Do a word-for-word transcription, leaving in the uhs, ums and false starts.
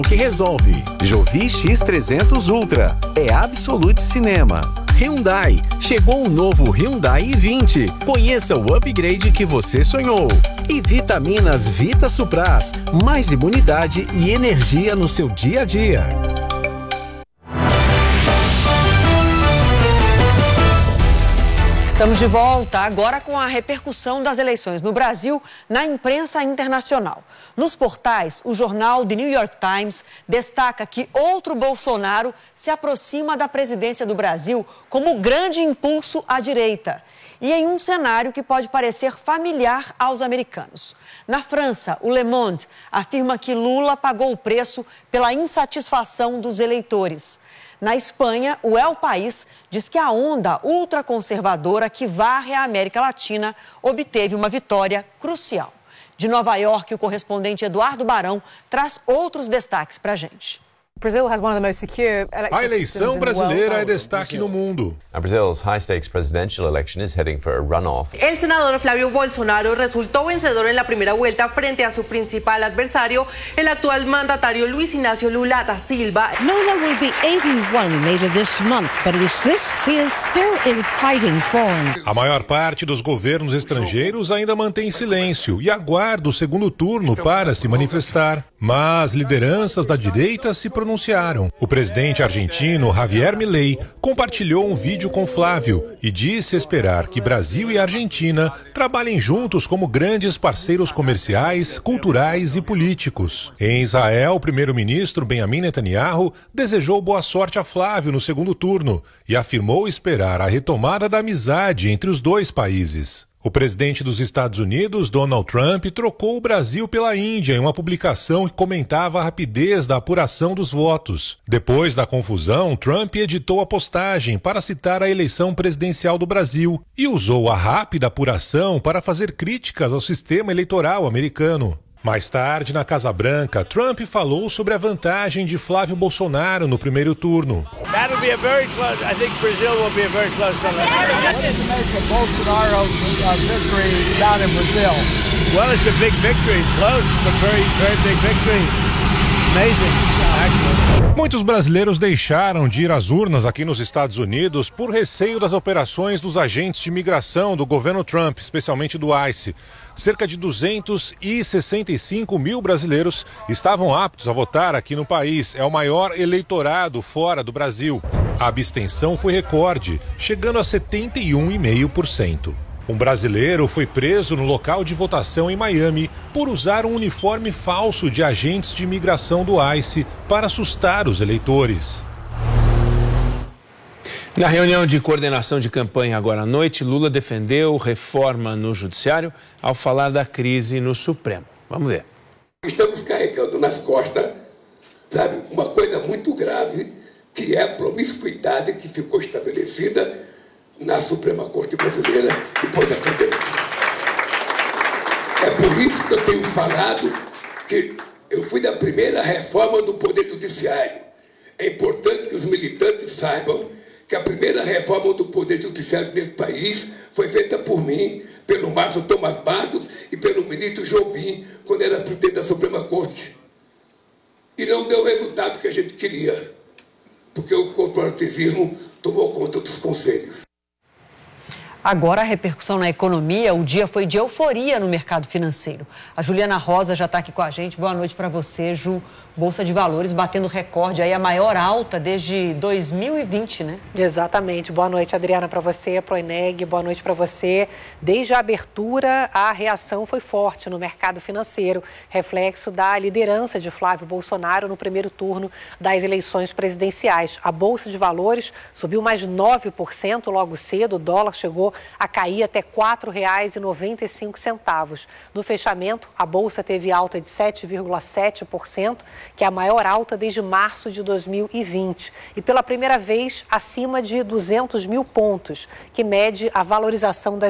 que resolve. Jovi X trezentos Ultra é Absolute Cinema. Hyundai, chegou o novo Hyundai i vinte. Conheça o upgrade que você sonhou. E vitaminas Vita Supras, mais imunidade e energia no seu dia a dia. Estamos de volta agora com a repercussão das eleições no Brasil na imprensa internacional. Nos portais, o jornal The New York Times destaca que outro Bolsonaro se aproxima da presidência do Brasil como grande impulso à direita. E em um cenário que pode parecer familiar aos americanos. Na França, o Le Monde afirma que Lula pagou o preço pela insatisfação dos eleitores. Na Espanha, o El País diz que a onda ultraconservadora que varre a América Latina obteve uma vitória crucial. De Nova York, o correspondente Eduardo Barão traz outros destaques para a gente. A eleição brasileira é destaque no mundo. Brazil's high-stakes presidential election is heading for a runoff. El senador Flavio Bolsonaro resultó vencedor en la primera vuelta frente a su principal adversario, el actual mandatario Luis Ignacio Lula da Silva. Lula will be eighty-one later this month, but he insists he is still in fighting form. A maior parte dos governos estrangeiros ainda mantém silêncio e aguarda o segundo turno para se manifestar. Mas lideranças da direita se pronunciaram. O presidente argentino Javier Milei compartilhou um vídeo com Flávio e disse esperar que Brasil e Argentina trabalhem juntos como grandes parceiros comerciais, culturais e políticos. Em Israel, o primeiro-ministro Benjamin Netanyahu desejou boa sorte a Flávio no segundo turno e afirmou esperar a retomada da amizade entre os dois países. O presidente dos Estados Unidos, Donald Trump, trocou o Brasil pela Índia em uma publicação que comentava a rapidez da apuração dos votos. Depois da confusão, Trump editou a postagem para citar a eleição presidencial do Brasil e usou a rápida apuração para fazer críticas ao sistema eleitoral americano. Mais tarde, na Casa Branca, Trump falou sobre a vantagem de Flávio Bolsonaro no primeiro turno. That'll be a very close. I think Brazil will be a very close election. What does it make of Bolsonaro's uh, victory down in Brazil? Well, it's a big victory. Close, but very, very big victory. Amazing, actually. Muitos brasileiros deixaram de ir às urnas aqui nos Estados Unidos por receio das operações dos agentes de imigração do governo Trump, especialmente do ICE. Cerca de duzentos e sessenta e cinco mil brasileiros estavam aptos a votar aqui no país. É o maior eleitorado fora do Brasil. A abstenção foi recorde, chegando a setenta e um vírgula cinco por cento. Um brasileiro foi preso no local de votação em Miami por usar um uniforme falso de agentes de imigração do ICE para assustar os eleitores. Na reunião de coordenação de campanha agora à noite, Lula defendeu reforma no judiciário ao falar da crise no Supremo. Vamos ver. Estamos carregando nas costas, sabe, uma coisa muito grave, que é a promiscuidade que ficou estabelecida na Suprema Corte Brasileira depois da sentença. É por isso que eu tenho falado que eu fui da primeira reforma do Poder Judiciário. É importante que os militantes saibam que a primeira reforma do Poder Judiciário nesse país foi feita por mim, pelo Márcio Tomás Bastos e pelo ministro Jobim, quando era presidente da Suprema Corte. E não deu o resultado que a gente queria, porque o corporativismo tomou conta dos conselhos. Agora a repercussão na economia, o dia foi de euforia no mercado financeiro. A Juliana Rosa já está aqui com a gente. Boa noite para você, Ju. Bolsa de Valores batendo recorde, aí a maior alta desde dois mil e vinte, né? Exatamente. Boa noite, Adriana, para você, pro Eneg. Boa noite para você. Desde a abertura, a reação foi forte no mercado financeiro, reflexo da liderança de Flávio Bolsonaro no primeiro turno das eleições presidenciais. A Bolsa de Valores subiu mais nove por cento logo cedo, o dólar chegou a cair até quatro reais e noventa e cinco centavos. No fechamento, a Bolsa teve alta de sete vírgula sete por cento, que é a maior alta desde março de dois mil e vinte. E pela primeira vez, acima de duzentos mil pontos, que mede a valorização das